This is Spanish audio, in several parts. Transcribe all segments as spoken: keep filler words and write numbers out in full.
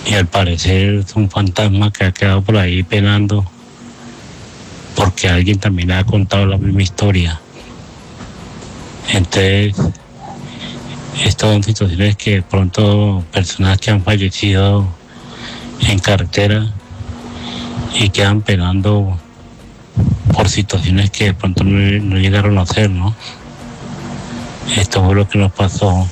y al parecer es un fantasma que ha quedado por ahí penando porque alguien también le ha contado la misma historia. Entonces, estas son situaciones que de pronto personas que han fallecido en carretera y quedan penando por situaciones que de pronto no, no llegaron a hacer, ¿no? Esto fue lo que nos pasó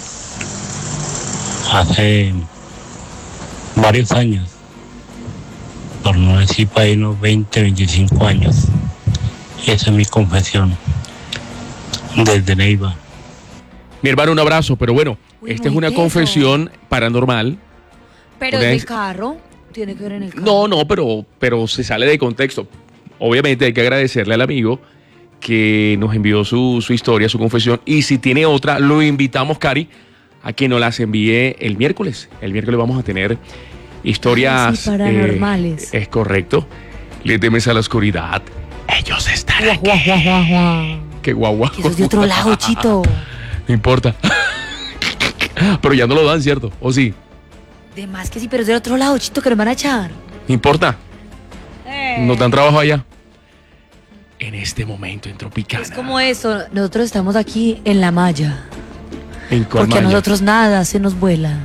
hace varios años, por no decir para ahí unos veinte, veinticinco años. Esa es mi confesión desde Neiva. Mi hermano, un abrazo, pero bueno, Uy, esta es muy una teso. confesión paranormal. Pero Una del ex- carro, tiene que ver en el carro. No, no, pero, pero se sale de contexto. Obviamente hay que agradecerle al amigo que nos envió su, su historia, su confesión. Y si tiene otra, lo invitamos, Cari, a que nos las envíe el miércoles. El miércoles vamos a tener historias... Ay, sí, paranormales. eh, es correcto. Le temes a la oscuridad. Ellos están Guau, aquí. guau, guau, guau, guau. Qué guau, guau. Que eso es de otro lado, Chito. No importa. Pero ya no lo dan, ¿cierto? ¿O sí? De más que sí, pero es del otro lado, Chito, que nos van a echar. No importa. Eh. Nos dan trabajo allá. En este momento en Tropicana. Es como eso, nosotros estamos aquí en la malla. ¿En cuál Porque a malla? nosotros nada se nos vuela.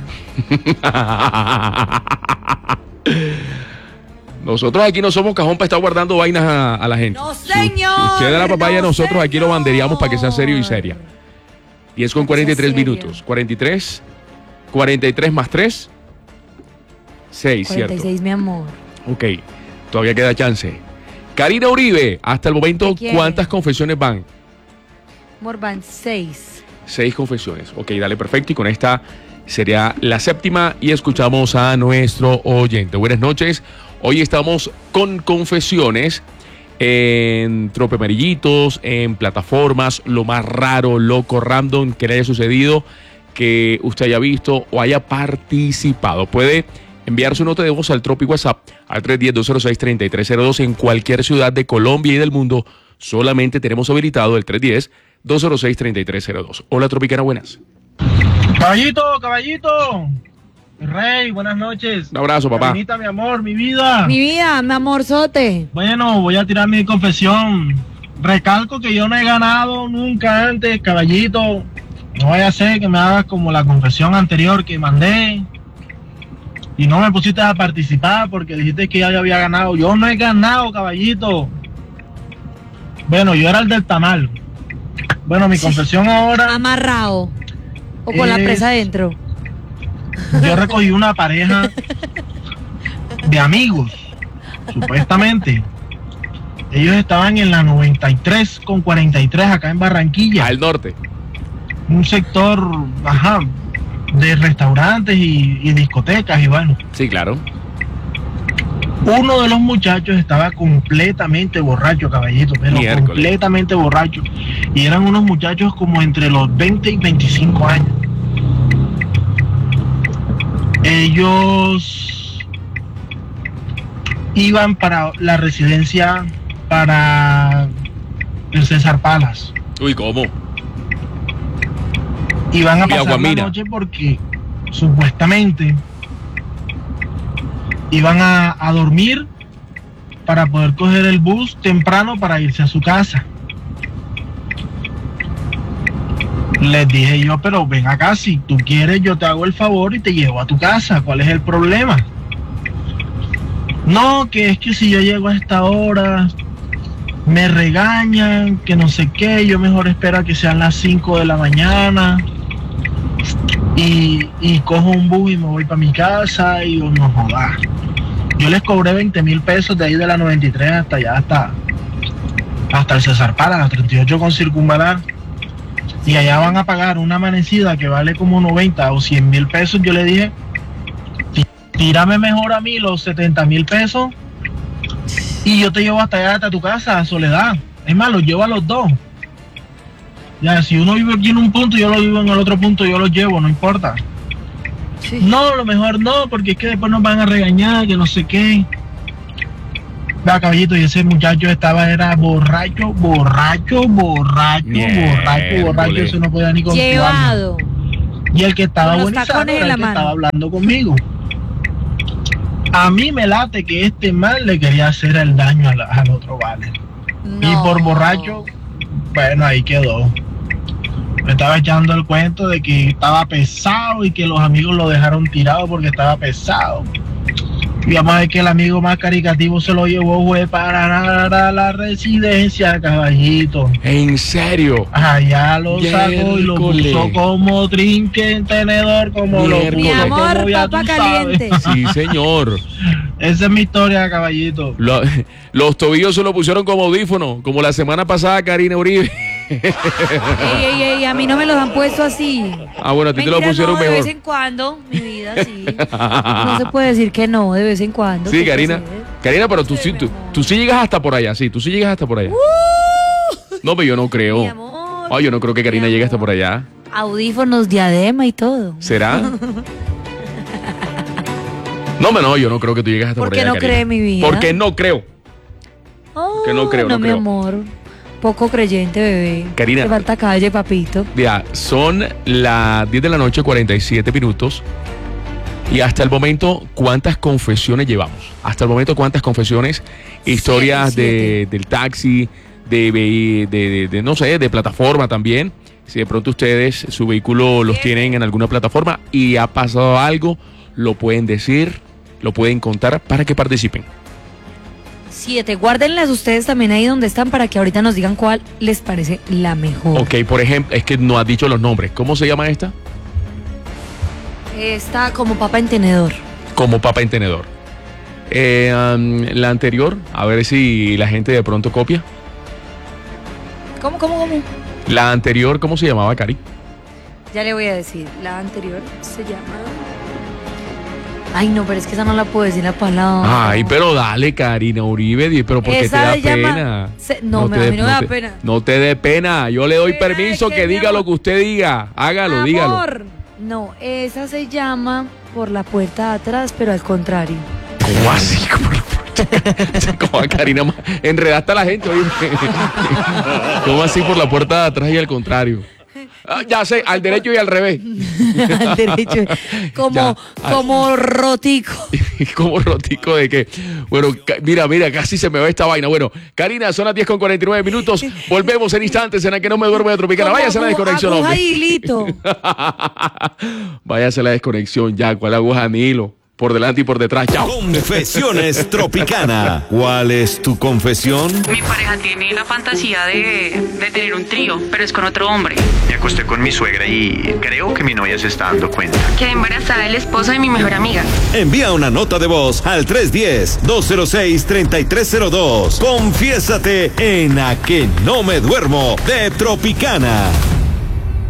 Nosotros aquí no somos cajón para estar guardando vainas a, a la gente. ¡No, Si señor! usted da la papaya, ¡No, nosotros aquí lo señor! bandereamos para que sea serio y seria. diez con Para que cuarenta sea y tres seria. minutos. cuarenta y tres. cuarenta y tres más tres. seis, cuarenta y ¿cierto? seis, mi amor. Ok, todavía queda chance. Karina Uribe, hasta el momento, ¿Qué quiere? ¿cuántas confesiones van? Amor, van seis. Seis confesiones. Ok, dale, perfecto. Y con esta sería la séptima y escuchamos a nuestro oyente. Buenas noches. Hoy estamos con confesiones en Trope Amarillitos, en plataformas, lo más raro, loco, random que le haya sucedido, que usted haya visto o haya participado. Puede enviar su nota de voz al Tropi WhatsApp al tres uno cero, dos cero seis, tres tres cero dos en cualquier ciudad de Colombia y del mundo. Solamente tenemos habilitado el tres uno cero, dos cero seis, tres tres cero dos. Hola, Tropicana, buenas. Caballito, caballito. Rey, buenas noches. Un abrazo, papá. Carinita, mi amor, mi vida. Mi vida, mi amorzote. Bueno, voy a tirar mi confesión. Recalco que yo no he ganado nunca antes, caballito. No vaya a ser que me hagas como la confesión anterior que mandé. Y no me pusiste a participar porque dijiste que ya había ganado. Yo no he ganado, caballito. Bueno, yo era el del tamal. Bueno, mi confesión ahora. Amarrado. O con la Es- presa adentro. Yo recogí una pareja de amigos, supuestamente. Ellos estaban en la noventa y tres con cuarenta y tres acá en Barranquilla. Al norte. Un sector, ajá, de restaurantes y, y discotecas y bueno. Sí, claro. Uno de los muchachos estaba completamente borracho, caballito, pero Miércoles. completamente borracho. Y eran unos muchachos como entre los veinte y veinticinco años. Ellos iban para la residencia para el César Palas. Uy, ¿cómo? Iban a Y pasar la Aguamina. noche porque supuestamente iban a, a dormir para poder coger el bus temprano para irse a su casa. Les dije yo, pero ven acá, si tú quieres yo te hago el favor y te llevo a tu casa. ¿Cuál es el problema? No, que es que si yo llego a esta hora me regañan, que no sé qué, yo mejor espero a que sean las cinco de la mañana y, y cojo un bus y me voy para mi casa y yo no jodas. Yo les cobré veinte mil pesos de ahí de la noventa y tres hasta allá, hasta, hasta el César Pala, la treinta y ocho con circunvalar. Y allá van a pagar una amanecida que vale como noventa o cien mil pesos. Yo le dije, "Tí- tírame mejor a mí los setenta mil pesos y yo te llevo hasta allá, hasta tu casa, a Soledad. Es más, los llevo a los dos. Ya, si uno vive aquí en un punto y yo lo vivo en el otro punto, yo los llevo, no importa. Sí. No, lo mejor no, porque es que después nos van a regañar, que no sé qué. Vea, caballito, y ese muchacho estaba, era borracho, borracho, borracho, Miércoles. borracho, borracho, eso no podía ni controlarlo. Llevado. Y el que estaba Con los buenizado tacones era en el la que mano. estaba hablando conmigo. A mí me late que este mal le quería hacer el daño al, al otro vale. No. Y por borracho, bueno, ahí quedó. Me estaba echando el cuento de que estaba pesado y que los amigos lo dejaron tirado porque estaba pesado. Y vamos a ver que el amigo más caricativo se lo llevó, fue para la residencia, caballito. ¿En serio? Allá lo sacó y lo Miércoles. puso como trinque en tenedor, como lo Miércoles. Mi puso, amor, como ya papa tú sabes. caliente. Sí, señor. Esa es mi historia, caballito. Lo- los tobillos se lo pusieron como audífono, como la semana pasada Karina Uribe. Ey, ey, ey, a mí no me los han puesto así. Ah, bueno, a ti te lo Mentira, pusieron no, de mejor. vez en cuando, mi vida, sí. No se puede decir que no, de vez en cuando. Sí, ¿qué Karina. sucede? Karina, pero tú, Sí, sí, mi tú, amor. tú sí llegas hasta por allá, sí, tú sí llegas hasta por allá. No, pero yo no creo. Mi amor. Ay, yo no creo que Karina Mi llegue hasta amor. por allá. Audífonos, diadema y todo. ¿Será? No, no, yo no creo que tú llegues hasta ¿Por por qué allá. no Karina. cree mi vida? Porque no creo. Oh, Que no creo, no mi creo. amor. Poco creyente, bebé. Karina. Te falta calle, papito. Ya, son las diez de la noche, cuarenta y siete minutos. Y hasta el momento, ¿cuántas confesiones llevamos? Hasta el momento, ¿cuántas confesiones? Historias Siete, de, siete. del taxi, de, vehi- de, de- de, no sé, de plataforma también. Si de pronto ustedes su vehículo los Siete. tienen en alguna plataforma y ha pasado algo, lo pueden decir, lo pueden contar para que participen. Siete. Guárdenlas ustedes también ahí donde están para que ahorita nos digan cuál les parece la mejor. Ok, por ejemplo, es que no has dicho los nombres. ¿Cómo se llama esta? Está como papa en tenedor. Como papa en tenedor. Eh, um, la anterior, a ver si la gente de pronto copia. ¿Cómo, cómo, cómo? La anterior, ¿cómo se llamaba, Cari? Ya le voy a decir. La anterior se llama... Ay, no, pero es que esa no la puedo decir la palabra. Ay, pero dale, Karina Uribe, di- pero ¿por qué te Esa da se llama- pena? se- no, me- te a dé- mí no me da te- pena. No te dé pena, yo le doy Pena de permiso que, que mi diga amor. lo que usted diga. Hágalo, dígalo. Amor. No, esa se llama por la puerta de atrás, pero al contrario. ¿Cómo así? ¿Cómo a Karina ma- enredaste a la gente? Oye. ¿Cómo así por la puerta de atrás y al contrario? Ah, ya sé, al derecho y al revés. Al derecho. Como, Ya. como rotico. Como rotico de que, bueno, ca- mira, mira, casi se me va esta vaina. Bueno, Karina, son las diez con cuarenta y nueve minutos. Volvemos en instantes en la que no me duermo de Tropicana. Como Váyase a la agu- desconexión, aguja hombre. y hilito. Váyase a la desconexión ya. ¿Cuál aguja ni hilo? Por delante y por detrás. Chao. Confesiones Tropicana. ¿Cuál es tu confesión? Mi pareja tiene la fantasía de, de tener un trío, pero es con otro hombre. Me acosté con mi suegra y creo que mi novia se está dando cuenta. Quedé embarazada del esposo de mi mejor amiga. Envía una nota de voz al tres uno cero, dos cero seis, tres tres cero dos. Confiésate en A que no me duermo de Tropicana.